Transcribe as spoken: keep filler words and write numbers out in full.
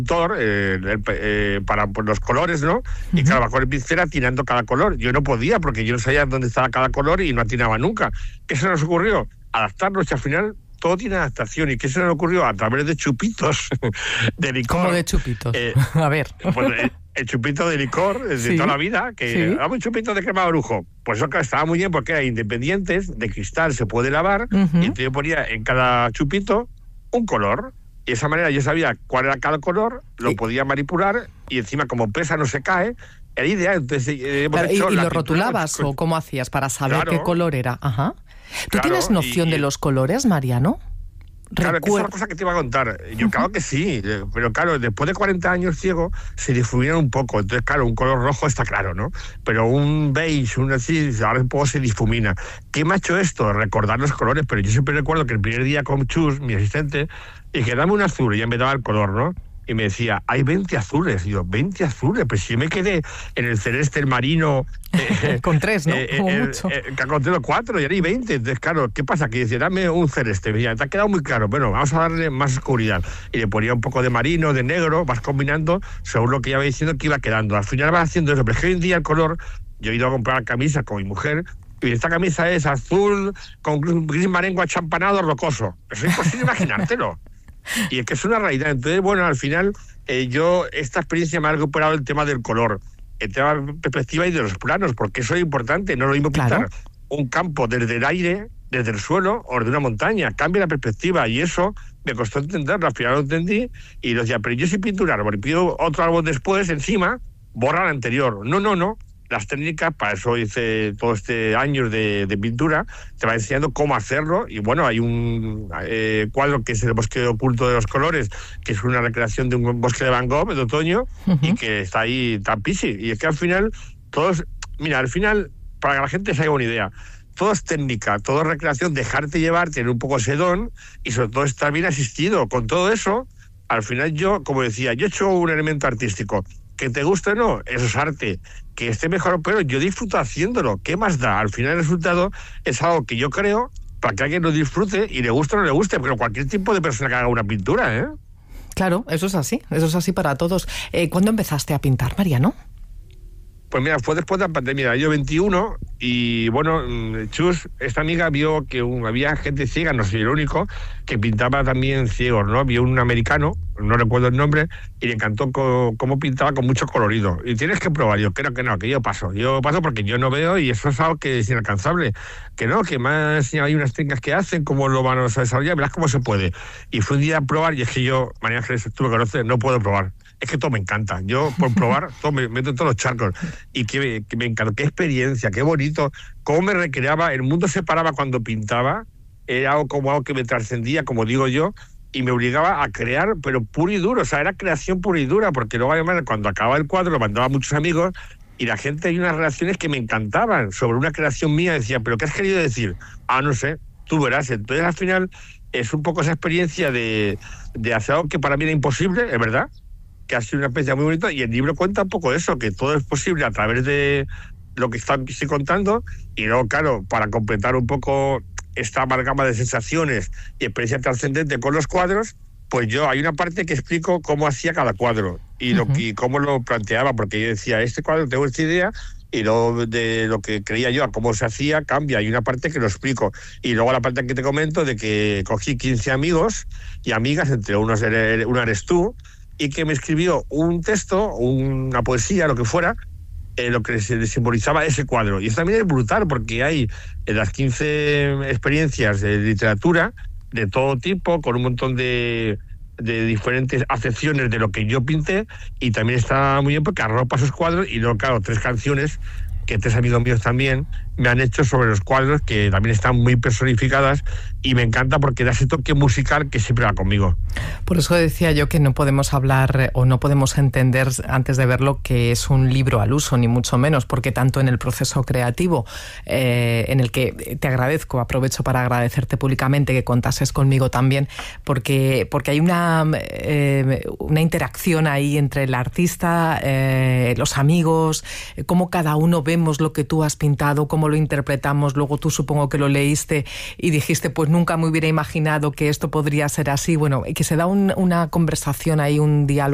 Eh, eh, para pues, los colores, ¿no? Y uh-huh. claro, con el pincel atinando cada color. Yo no podía porque yo no sabía dónde estaba cada color y no atinaba nunca. ¿Qué se nos ocurrió? Adaptarnos, y al final todo tiene adaptación. ¿Y qué se nos ocurrió? A través de chupitos de licor. ¿Cómo de chupitos? Eh, a ver. Pues, el, el chupito de licor de sí. toda la vida, que sí. daba un chupito de crema de brujo. Pues eso estaba muy bien porque era independientes, de cristal, se puede lavar, uh-huh. y entonces yo ponía en cada chupito un color. Y de esa manera yo sabía cuál era cada color, lo podía manipular, y encima como pesa no se cae, era ideal. Entonces, eh, hemos claro, hecho ¿Y, y la lo rotulabas con... o cómo hacías para saber claro. qué color era? Ajá. ¿Tú claro, tienes noción y, de los colores, Mariano? Claro, que es una cosa que te iba a contar. Yo uh-huh. claro que sí, pero claro, después de cuarenta años ciego se difuminan un poco. Entonces, claro, un color rojo está claro, ¿no? Pero un beige, un así, ahora un poco se difumina. ¿Qué me ha hecho esto? Recordar los colores, pero yo siempre recuerdo que el primer día con Chus, mi asistente, dije, dame un azul, y ya me daba el color, ¿no? Y me decía, hay veinte azules. Y yo, veinte azules, pues si yo me quedé en el celeste, el marino... Eh, con tres, ¿no? Eh, Como eh, mucho. Eh, con tres o cuatro, y ahora hay veinte. Entonces, claro, ¿qué pasa? Que decía, dame un celeste. Me decía, te ha quedado muy claro. Bueno, vamos a darle más oscuridad. Y le ponía un poco de marino, de negro, vas combinando según lo que ya iba diciendo que iba quedando. Al final vas haciendo eso. Pero es que hoy en día el color... Yo he ido a comprar camisa con mi mujer... Y esta camisa es azul con gris marengo achampanado rocoso. Eso es imposible imaginártelo. Y es que es una realidad. Entonces, bueno, al final, eh, yo, esta experiencia me ha recuperado el tema del color, el tema de perspectiva y de los planos, porque eso es importante. No es lo mismo pintar claro. un campo desde el aire, desde el suelo, o de una montaña. Cambia la perspectiva, y eso me costó entenderlo. Al final lo entendí, y lo decía, pero yo si pinto un árbol y pido otro árbol después, encima, borra el anterior. No, no, no. Las técnicas, para eso hice todo este año de, de pintura, te va enseñando cómo hacerlo. Y bueno, hay un eh, cuadro que es el bosque oculto de los colores, que es una recreación de un bosque de Van Gogh de otoño, uh-huh. y que está ahí tan pisi. Y es que al final, todos, mira, al final, para que la gente se haga una idea, todo es técnica, todo es recreación, dejarte llevar, tener un poco ese don, y sobre todo estar bien asistido. Con todo eso, al final yo, como decía, yo he hecho un elemento artístico. Que te guste o no, eso es arte. Que esté mejor o peor, yo disfruto haciéndolo. ¿Qué más da? Al final el resultado es algo que yo creo para que alguien lo disfrute y le guste o no le guste, pero cualquier tipo de persona que haga una pintura, ¿eh? Claro, eso es así, eso es así para todos. Eh, ¿Cuándo empezaste a pintar, Mariano? Pues mira, fue después de la pandemia, yo veintiuno, y bueno, Chus, esta amiga vio que un, había gente ciega, no soy el único, que pintaba también ciegos, ¿no? Vio un americano, no recuerdo el nombre, y le encantó co- cómo pintaba con mucho colorido. Y tienes que probar. Yo creo que no, que yo paso. Yo paso porque yo no veo, y eso es algo que es inalcanzable. Que no, que más hay unas técnicas que hacen, cómo lo van a desarrollar, verás cómo se puede. Y fue un día a probar, y es que yo, María Ángeles, tú me conoces, no puedo probar. Es que todo me encanta. Yo, por probar, todo me meto en todos los charcos. Y que, que me encantó. Qué experiencia, qué bonito. Cómo me recreaba. El mundo se paraba cuando pintaba. Era algo como algo que me trascendía, como digo yo, y me obligaba a crear, pero puro y duro. O sea, era creación pura y dura, porque luego, además, cuando acababa el cuadro, lo mandaba a muchos amigos, y la gente, hay unas reacciones que me encantaban sobre una creación mía. Decía, ¿pero qué has querido decir? Ah, no sé, tú verás. Entonces, al final, es un poco esa experiencia de, de hacer algo que para mí era imposible, es verdad, que ha sido una experiencia muy bonita, y el libro cuenta un poco eso, que todo es posible a través de lo que está, estoy contando, y luego, claro, para completar un poco esta amalgama de sensaciones y experiencia trascendente con los cuadros, pues yo hay una parte que explico cómo hacía cada cuadro y, lo, uh-huh. y cómo lo planteaba, porque yo decía, este cuadro tengo esta idea, y luego de lo que creía yo a cómo se hacía, cambia. Hay una parte que lo explico. Y luego la parte que te comento de que cogí quince amigos y amigas, entre unos una eres tú, y que me escribió un texto, una poesía, lo que fuera, eh, lo que se simbolizaba ese cuadro. Y eso también es brutal, porque hay en las quince experiencias de literatura de todo tipo, con un montón de, de diferentes acepciones de lo que yo pinté, y también está muy bien porque arropa esos cuadros. Y luego, claro, tres canciones que tres amigos míos también me han hecho sobre los cuadros, que también están muy personificadas, y me encanta porque da ese toque musical que siempre va conmigo. Por eso decía yo que no podemos hablar o no podemos entender antes de verlo que es un libro al uso, ni mucho menos, porque tanto en el proceso creativo, eh, en el que te agradezco, aprovecho para agradecerte públicamente que contases conmigo también, porque, porque hay una, eh, una interacción ahí entre el artista, eh, los amigos, cómo cada uno vemos lo que tú has pintado, cómo lo interpretamos. Luego tú supongo que lo leíste y dijiste, pues nunca me hubiera imaginado que esto podría ser así. Bueno, que se da un, una conversación ahí, un diálogo